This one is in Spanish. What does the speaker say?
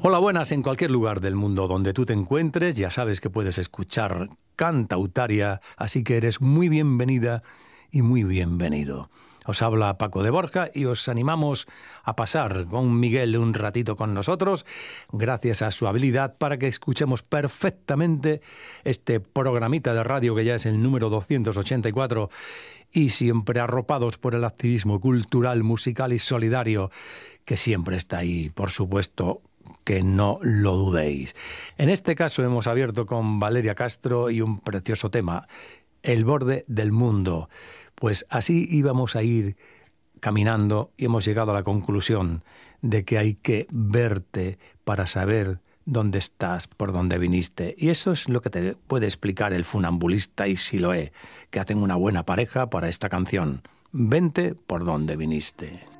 Hola, buenas en cualquier lugar del mundo donde tú te encuentres. Ya sabes que puedes escuchar Cantautaria, así que eres muy bienvenida y muy bienvenido. Os habla Paco de Borja y os animamos a pasar con Miguel un ratito con nosotros, gracias a su habilidad, para que escuchemos perfectamente este programita de radio que ya es el número 284 y siempre arropados por el activismo cultural, musical y solidario que siempre está ahí, por supuesto, que no lo dudéis. En este caso hemos abierto con Valeria Castro y un precioso tema, El borde del mundo. Pues así íbamos a ir caminando y hemos llegado a la conclusión de que hay que verte para saber dónde estás, por dónde viniste. Y eso es lo que te puede explicar el funambulista y Siloé, que hacen una buena pareja para esta canción. Vente por dónde viniste.